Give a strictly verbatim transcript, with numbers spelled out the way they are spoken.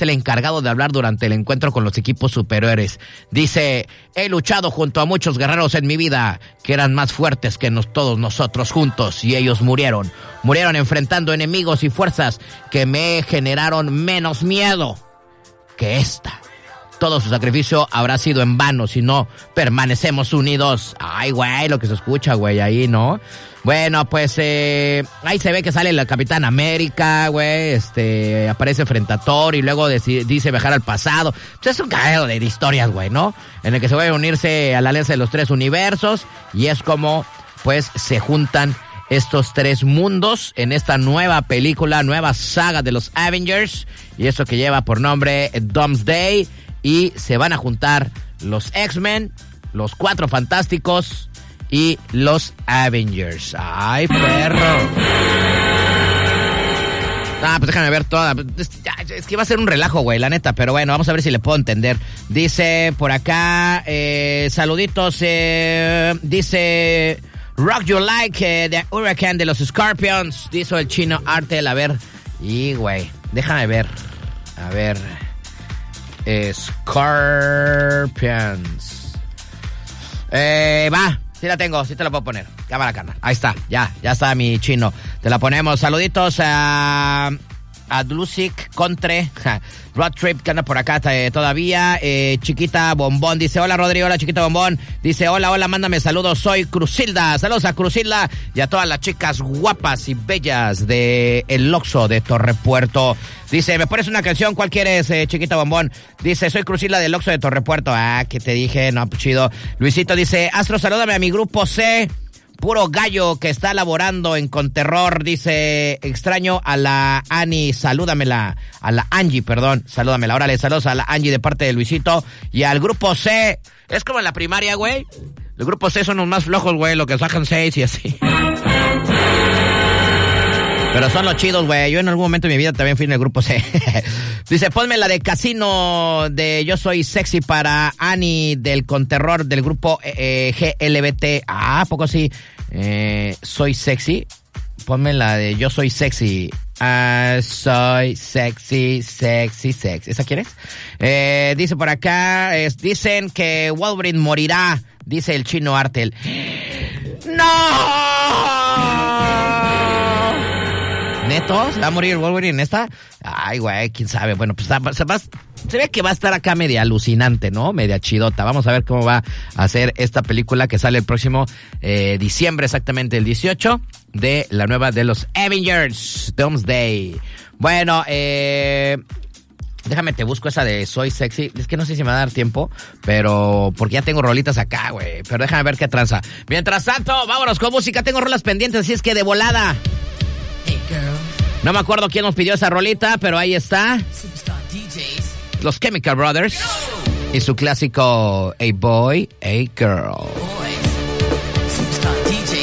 el encargado de hablar durante el encuentro con los equipos superhéroes. Dice, he luchado junto a muchos guerreros en mi vida que eran más fuertes que nos, todos nosotros juntos, y ellos murieron. Murieron enfrentando enemigos y fuerzas que me generaron menos miedo que esta. Todo su sacrificio habrá sido en vano si no permanecemos unidos. Ay, güey, lo que se escucha, güey, ahí, ¿no? Bueno, pues eh, ahí se ve que sale la Capitán América, güey, este, aparece frente a Thor y luego deci- dice viajar al pasado. Pues es un cagadero de historias, güey, ¿no? En el que se va a unirse a la alianza de los tres universos y es como, pues, se juntan estos tres mundos en esta nueva película, nueva saga de los Avengers, y eso que lleva por nombre Doomsday. Y se van a juntar los X-Men, los Cuatro Fantásticos y los Avengers. ¡Ay, perro! Ah, pues déjame ver toda. Es que va a ser un relajo, güey, la neta. Pero bueno, vamos a ver si le puedo entender. Dice por acá, eh, saluditos, eh, dice Rock You Like, eh, de Hurricane de los Scorpions. Dice el chino Artel. A ver, y güey, déjame ver. A ver... Scorpions. Eh, va, sí la tengo, sí te la puedo poner. Cámara, carnal. Ahí está, ya, ya está mi chino. Te la ponemos. Saluditos a... a Dlusic Contre, Road Trip, que anda por acá eh, todavía, eh, Chiquita Bombón, dice, hola Rodrigo, hola Chiquita Bombón, dice, hola, hola, mándame saludos, soy Cruzilda, saludos a Cruzilda y a todas las chicas guapas y bellas de El Oxxo de Torrepuerto. Dice, ¿me pones una canción? ¿Cuál quieres, eh, Chiquita Bombón? Dice, soy Cruzilda del Oxxo de Torrepuerto. Ah, que te dije, no, pues chido. Luisito dice, Astro, salúdame a mi grupo C, puro gallo que está laborando en Conterror. Dice, extraño a la Ani, salúdamela, a la Angie, perdón, salúdamela. Órale, saludos a la Angie de parte de Luisito y al grupo C. Es como en la primaria, güey. El grupo C son los más flojos, güey, los que sacan seis y así. Pero son los chidos, güey. Yo en algún momento de mi vida también fui en el grupo C. Dice, ponme la de Casino de Yo Soy Sexy para Ani del Conterror del grupo eh, G L B T. Ah, ¿a poco sí? Eh, soy sexy. Ponme la de Yo Soy Sexy. Ah, soy sexy, sexy, sexy. ¿Esa quieres? Eh, dice por acá, es, dicen que Wolverine morirá, dice el chino Artel. ¡No! ¿Neto? ¿Se va a morir Wolverine en esta? Ay, güey, quién sabe. Bueno, pues se, va, se ve que va a estar acá media alucinante, ¿no? Media chidota. Vamos a ver cómo va a ser esta película que sale el próximo eh, diciembre, exactamente el dieciocho, de la nueva de los Avengers, Doomsday. Bueno, eh... déjame te busco esa de Soy Sexy. Es que no sé si me va a dar tiempo, pero porque ya tengo rolitas acá, güey. Pero déjame ver qué tranza. Mientras tanto, vámonos con música. Tengo rolas pendientes, así es que de volada. Hey girl. No me acuerdo quién nos pidió esa rolita, pero ahí está. Los Chemical Brothers. Yo. Y su clásico Hey Boy, Hey Girl. Boys. Superstar D Js.